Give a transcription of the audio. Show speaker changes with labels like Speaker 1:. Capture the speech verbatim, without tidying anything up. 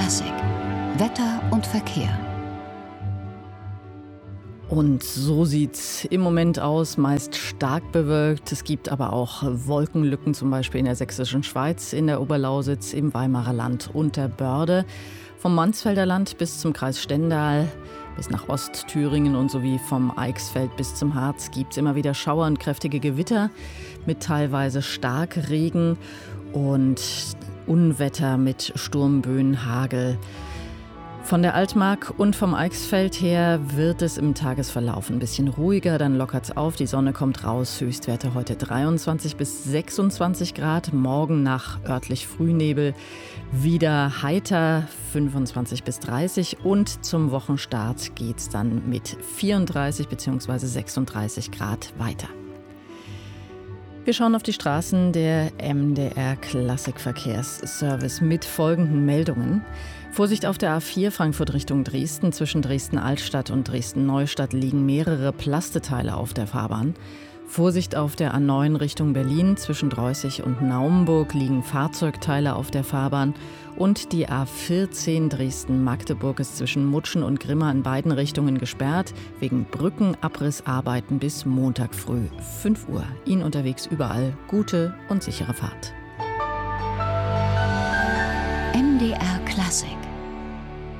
Speaker 1: Classic. Wetter und Verkehr.
Speaker 2: Und so sieht's im Moment aus, meist stark bewölkt. Es gibt aber auch Wolkenlücken, zum Beispiel in der sächsischen Schweiz, in der Oberlausitz, im Weimarer Land und der Börde. Vom Mansfelder Land bis zum Kreis Stendal, bis nach Ostthüringen und sowie vom Eichsfeld bis zum Harz gibt es immer wieder Schauer und kräftige Gewitter mit teilweise Starkregen und Unwetter mit Sturmböen, Hagel. Von der Altmark und vom Eichsfeld her wird es im Tagesverlauf ein bisschen ruhiger, dann lockert es auf, die Sonne kommt raus, Höchstwerte heute dreiundzwanzig bis sechsundzwanzig Grad, morgen nach örtlich Frühnebel wieder heiter, fünfundzwanzig bis dreißig und zum Wochenstart geht es dann mit vierunddreißig bzw. sechsunddreißig Grad weiter. Wir schauen auf die Straßen der M D R Klassikverkehrsservice mit folgenden Meldungen. Vorsicht auf der A vier Frankfurt Richtung Dresden. Zwischen Dresden-Altstadt und Dresden-Neustadt liegen mehrere Plasteteile auf der Fahrbahn. Vorsicht auf der A neun Richtung Berlin. Zwischen Dreußig und Naumburg liegen Fahrzeugteile auf der Fahrbahn. Und die A vierzehn Dresden-Magdeburg ist zwischen Mutschen und Grimma in beiden Richtungen gesperrt, wegen Brückenabrissarbeiten bis Montag früh fünf Uhr. Ihnen unterwegs überall gute und sichere Fahrt.
Speaker 1: M D R Classic.